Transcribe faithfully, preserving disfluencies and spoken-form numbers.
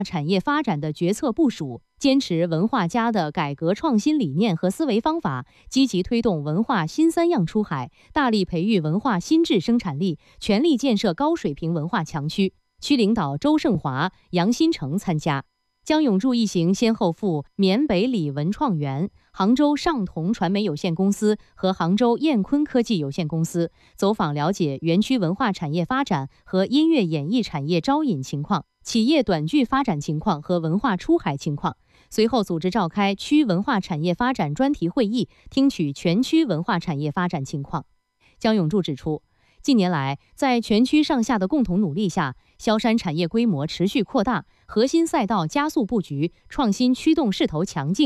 产业发展的决策部署，坚持文化家的改革创新理念和思维方法，积极推动文化新三样出海，大力培育文化新质生产力，全力建设高水平文化强区。区领导周胜华、杨新成参加。江永柱一行先后赴缅北理文创园、杭州上同传媒有限公司和杭州燕坤科技有限公司，走访了解园区文化产业发展和音乐演艺产业招引情况、企业短剧发展情况和文化出海情况。随后组织召开区文化产业发展专题会议，听取全区文化产业发展情况。江永柱指出，近年来，在全区上下的共同努力下，萧山产业规模持续扩大，核心赛道加速布局，创新驱动势头强劲。